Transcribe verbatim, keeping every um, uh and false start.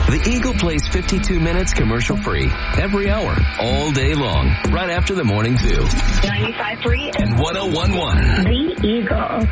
The Eagle plays fifty-two minutes commercial-free every hour, all day long, right after the morning zoo. ninety-five point three and one oh one point one. The Eagle.